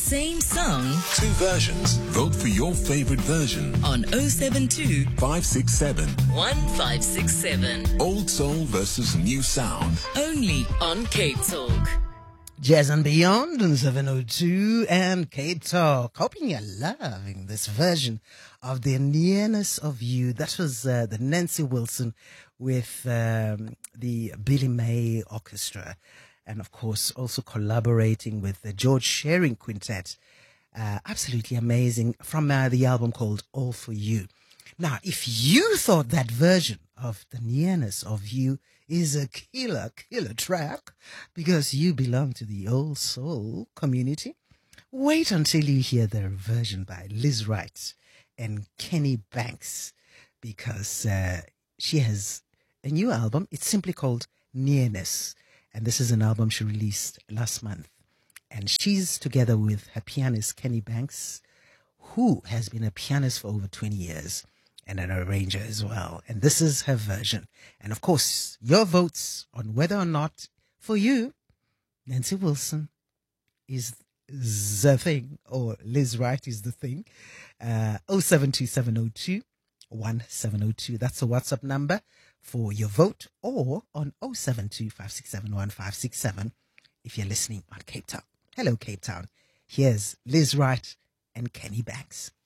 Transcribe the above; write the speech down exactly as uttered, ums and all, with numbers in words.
Same song. Two versions. Vote for your favorite version. On oh seven two, five six seven. one five six seven. Old soul versus new sound. Only on Cape Talk. Jazz and Beyond on seven oh two and Cape Talk. Hoping you're loving this version of The Nearness of You. That was uh, the Nancy Wilson with um, the Billy May Orchestra. And, of course, also collaborating with the George Shearing Quintet. Uh, absolutely amazing from uh, the album called All For You. Now, if you thought that version of The Nearness of You is a killer, killer track because you belong to the old soul community, wait until you hear the version by Liz Wright and Kenny Banks, because uh, she has a new album. It's simply called Nearness, and this is an album she released last month. And she's together with her pianist Kenny Banks, who has been a pianist for over twenty years. And an arranger as well. And this is her version. And of course, your votes on whether or not, for you, Nancy Wilson is the thing, or Liz Wright is the thing. Uh, oh seven two seven oh two one seven oh two. That's the WhatsApp number for your vote, or on oh seven two five six seven one five six seven if you're listening on Cape Town. Hello, Cape Town. Here's Liz Wright and Kenny Banks.